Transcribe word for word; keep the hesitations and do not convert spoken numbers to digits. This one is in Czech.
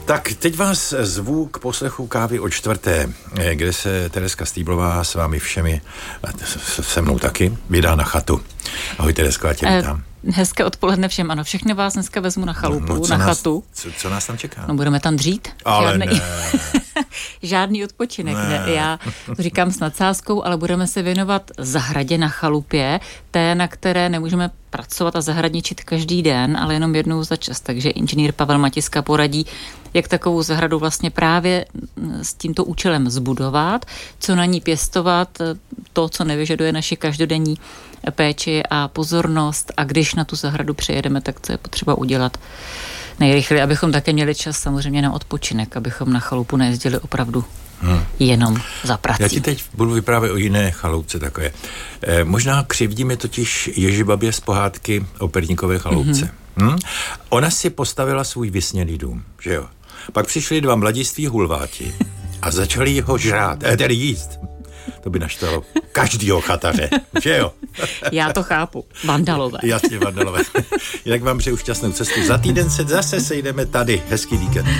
Tak teď vás zvu k poslechu Kávy o čtvrté, kde se Tereska Stýblová s vámi všemi, se mnou taky, vydá na chatu. Ahoj Teresko, já tě vítám. Hezké odpoledne všem, ano, všechny vás dneska vezmu na chalupu, no, no, na nás, chatu. Co, co nás tam čeká? No budeme tam dřít. Ale žádný, ne. žádný odpočinek, ne. ne. Já to říkám s nadsázkou, ale budeme se věnovat zahradě na chalupě, té, na které nemůžeme pracovat a zahradničit každý den, ale jenom jednou za čas. Takže inženýr Pavel Matiska poradí, jak takovou zahradu vlastně právě s tímto účelem zbudovat, co na ní pěstovat, to, co nevyžaduje naši každodenní péči a pozornost, a když na tu zahradu přijedeme, tak co je potřeba udělat nejrychleji, abychom také měli čas samozřejmě na odpočinek, abychom na chalupu nejezdili opravdu hmm. jenom za prací. Já ti teď budu vyprávět o jiné chaloupce takové. E, možná křivdíme totiž Ježibabě z pohádky o Perníkové chaloupce. Mm-hmm. Hmm? Ona si postavila svůj vysněný dům, že jo? Pak přišli dva mladiství hulváti a začali ho žrát, eh, tedy jíst. To by naštvalo každýho chataře, že jo? Já to chápu. Vandalové. Jasně, vandalové. Jinak vám přeju šťastnou cestu. Za týden se zase sejdeme tady. Hezký víkend.